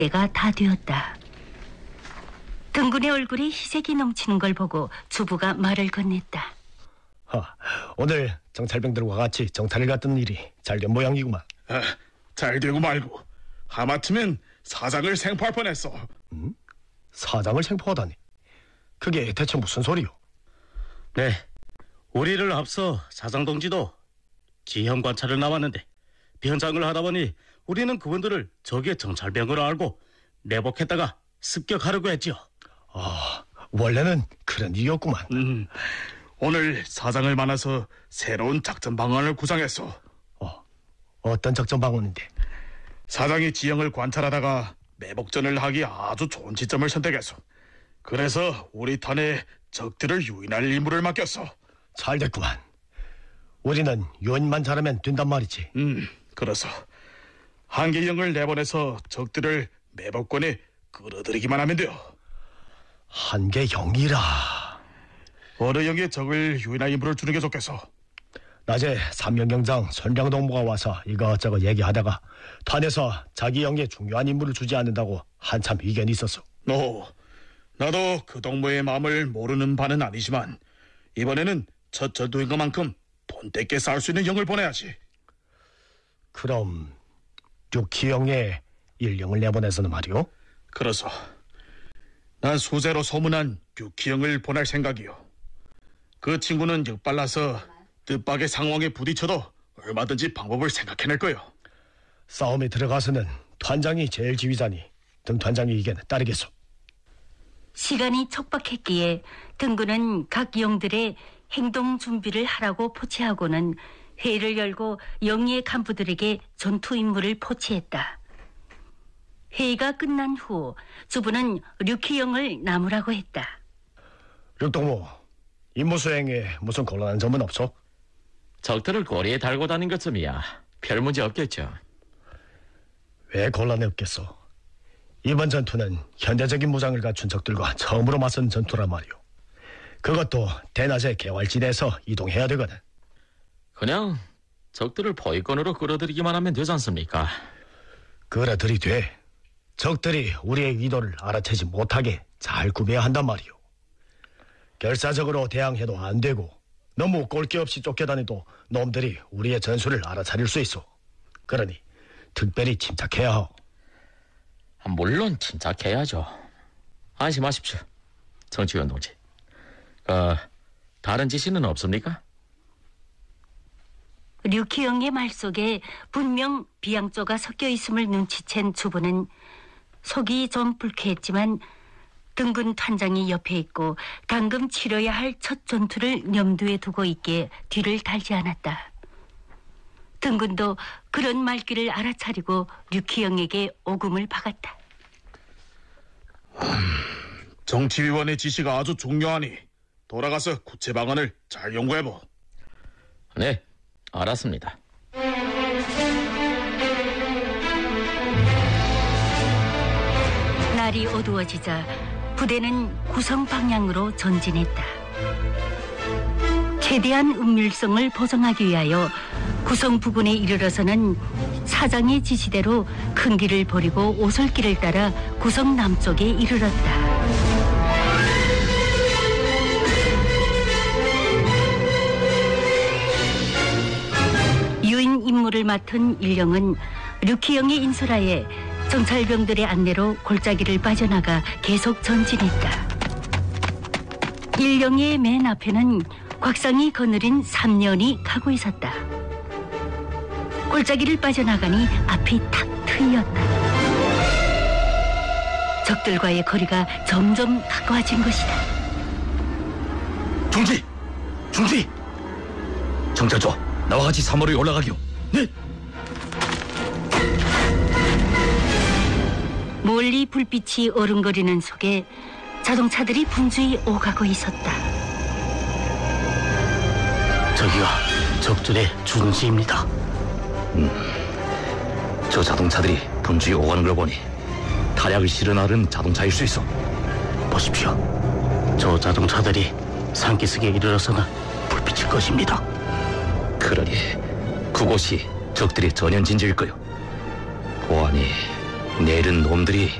때가 다 되었다. 등군의 얼굴에 희색이 넘치는 걸 보고 주부가 말을 건넸다. 오늘 정찰병들과 같이 정찰을 갔던 일이 잘 된 모양이구만. 잘 되고 말고 하마터면 사장을 생포할 뻔했어. 사장을 생포하다니? 그게 대체 무슨 소리요? 네, 우리를 앞서 사장 동지도 지형 관찰을 나왔는데 변장을 하다 보니 우리는 그분들을 적의 정찰병으로 알고 내복했다가 습격하려고 했지요. 원래는 그런 일이었구만. 오늘 사장을 만나서 새로운 작전 방안을 구상했어. 어떤 작전 방안인데? 사장이 지형을 관찰하다가 매복전을 하기 아주 좋은 지점을 선택했어. 그래서 우리 탄에 적들을 유인할 임무를 맡겼어. 잘 됐구만. 우리는 유인만 잘하면 된단 말이지. 그래서 한계영을 내보내서 적들을 매복권에 끌어들이기만 하면 돼요. 한계영이라. 어느 영의 적을 유인할 임무를 주는 게 좋겠어. 낮에 삼명경장 선량동무가 와서 이것저것 얘기하다가 탄에서 자기 영에 중요한 임무를 주지 않는다고 한참 의견이 있었어. 나도 그 동무의 마음을 모르는 바는 아니지만 이번에는 첫 전투인 것만큼 본때께 싸울 수 있는 영을 보내야지. 그럼 류키영의 일령을 내보내서는 말이오? 그래서 난 수재로 소문난 류키영을 보낼 생각이요. 그 친구는 역발라서 뜻밖의 상황에 부딪혀도 얼마든지 방법을 생각해낼 거요. 싸움에 들어가서는团장이 제일 지휘자니 등团장의 의견에 따르겠소. 시간이 촉박했기에 등군은 각 영들의 행동 준비를 하라고 포치하고는 회의를 열고 영리의 간부들에게 전투 임무를 포치했다. 회의가 끝난 후 주부는 류키영을 나무라고 했다. 류동무, 임무 수행에 무슨 곤란한 점은 없어? 적들을 꼬리에 달고 다닌 것쯤이야 별 문제 없겠죠. 왜 곤란해 없겠소? 이번 전투는 현대적인 무장을 갖춘 적들과 처음으로 맞선 전투란 말이오. 그것도 대낮에 개활지대에서 이동해야 되거든. 그냥 적들을 포위권으로 끌어들이기만 하면 되지 않습니까? 끌어들이 돼. 적들이 우리의 의도를 알아채지 못하게 잘 구매해야 한단 말이오. 결사적으로 대항해도 안 되고 너무 꼴기 없이 쫓겨다니도 놈들이 우리의 전술을 알아차릴 수 있어. 그러니 특별히 침착해야 하오. 물론 침착해야죠. 안심하십시오, 정치관 동지. 다른 지시는 없습니까? 류키영의 말 속에 분명 비양조가 섞여 있음을 눈치챈 주부는 속이 좀 불쾌했지만 등군团장이 옆에 있고 방금 치러야 할 첫 전투를 염두에 두고 있기에 뒤를 달지 않았다. 등군도 그런 말귀를 알아차리고 류키영에게 오금을 박았다. 정치위원의 지시가 아주 중요하니 돌아가서 구체 방안을 잘 연구해보. 네, 알았습니다. 날이 어두워지자 부대는 구성 방향으로 전진했다. 최대한 은밀성을 보정하기 위하여 구성 부근에 이르러서는 사장의 지시대로 큰 길을 버리고 오솔길을 따라 구성 남쪽에 이르렀다. 유인 임무를 맡은 일령은 류키영의 인솔하에 정찰병들의 안내로 골짜기를 빠져나가 계속 전진했다. 일령의 맨 앞에는 곽상이 거느린 3년이 가고 있었다. 골짜기를 빠져나가니 앞이 탁 트였다. 적들과의 거리가 점점 가까워진 것이다. 중지! 정찰조, 나와 같이 3호로에 올라가기요. 네! 멀리 불빛이 어른거리는 속에 자동차들이 분주히 오가고 있었다. 저기가 적들의 중지입니다. 저 자동차들이 분주히 오가는 걸 보니 탄약을 실어 나른 자동차일 수 있어. 보십시오. 저 자동차들이 산기슭에 이르러서는 불빛일 것입니다. 그러니 그곳이 적들의 전현 진지일 거요. 보아니 내일은 놈들이